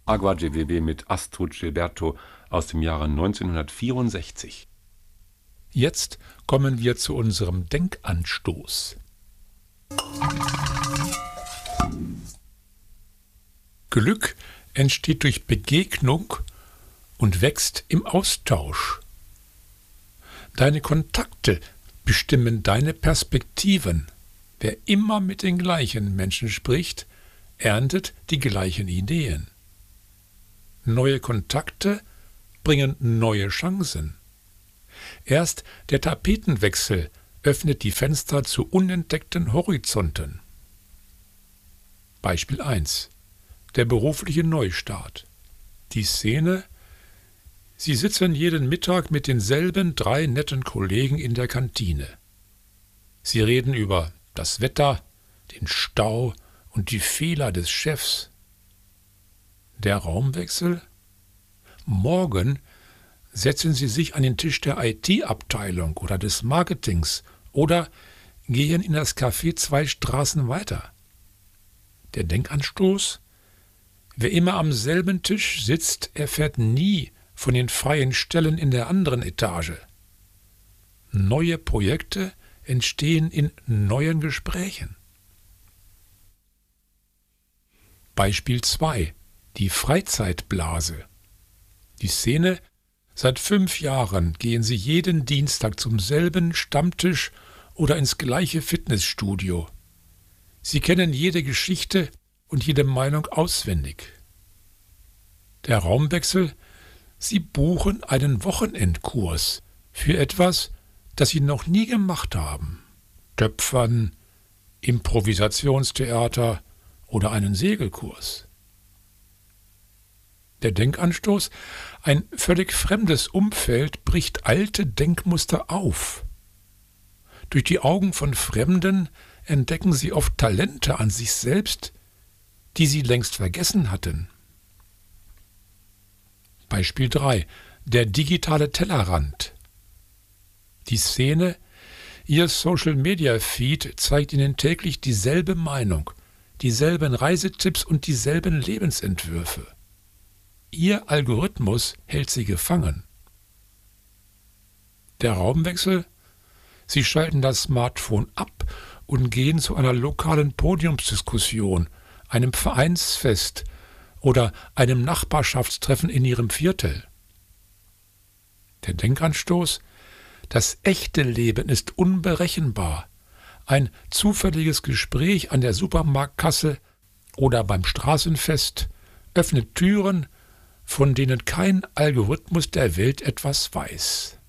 Agua GWB mit Astrud Gilberto aus dem Jahre 1964. Jetzt kommen wir zu unserem Denkanstoß. Glück entsteht durch Begegnung und wächst im Austausch. Deine Kontakte bestimmen deine Perspektiven. Wer immer mit den gleichen Menschen spricht, erntet die gleichen Ideen. Neue Kontakte bringen neue Chancen. Erst der Tapetenwechsel öffnet die Fenster zu unentdeckten Horizonten. Beispiel 1. Der berufliche Neustart. Die Szene: Sie sitzen jeden Mittag mit denselben 3 netten Kollegen in der Kantine. Sie reden über das Wetter, den Stau und die Fehler des Chefs. Der Raumwechsel: Morgen setzen Sie sich an den Tisch der IT-Abteilung oder des Marketings oder gehen in das Café 2 Straßen weiter. Der Denkanstoß: Wer immer am selben Tisch sitzt, erfährt nie von den freien Stellen in der anderen Etage. Neue Projekte entstehen in neuen Gesprächen. Beispiel 2. Die Freizeitblase. Die Szene: Seit 5 Jahren gehen sie jeden Dienstag zum selben Stammtisch oder ins gleiche Fitnessstudio. Sie kennen jede Geschichte und jede Meinung auswendig. Der Raumwechsel: Sie buchen einen Wochenendkurs für etwas, das Sie noch nie gemacht haben. Töpfern, Improvisationstheater oder einen Segelkurs. Der Denkanstoß: Ein völlig fremdes Umfeld bricht alte Denkmuster auf. Durch die Augen von Fremden entdecken sie oft Talente an sich selbst, die sie längst vergessen hatten. Beispiel 3. Der digitale Tellerrand. Die Szene: Ihr Social-Media-Feed zeigt Ihnen täglich dieselbe Meinung, dieselben Reisetipps und dieselben Lebensentwürfe. Ihr Algorithmus hält Sie gefangen. Der Raumwechsel: Sie schalten das Smartphone ab und gehen zu einer lokalen Podiumsdiskussion, einem Vereinsfest oder einem Nachbarschaftstreffen in Ihrem Viertel. Der Denkanstoß: Das echte Leben ist unberechenbar. Ein zufälliges Gespräch an der Supermarktkasse oder beim Straßenfest öffnet Türen, von denen kein Algorithmus der Welt etwas weiß.